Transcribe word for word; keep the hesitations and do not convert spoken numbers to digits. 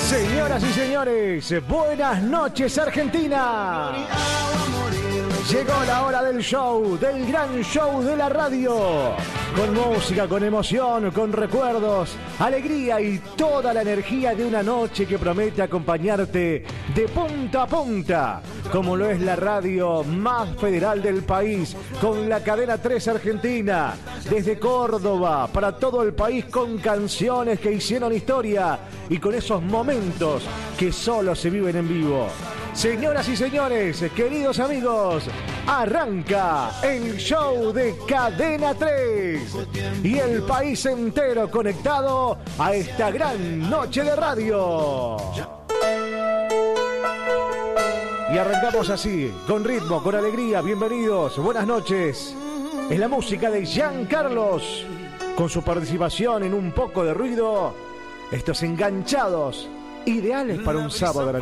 Señoras y señores, buenas noches Argentina. Llegó la hora del show, del gran show de la radio. Con música, con emoción, con recuerdos, alegría y toda la energía de una noche que promete acompañarte de punta a punta, como lo es la radio más federal del país, con la cadena tres Argentina, desde Córdoba para todo el país, con canciones que hicieron historia y con esos momentos que solo se viven en vivo. Señoras y señores, queridos amigos, arranca el show de Cadena tres y el país entero conectado a esta gran noche de radio. Y arrancamos así, con ritmo, con alegría. Bienvenidos, buenas noches. Es la música de Jean Carlos, con su participación en Un Poco de Ruido. Estos enganchados, ideales para un sábado de la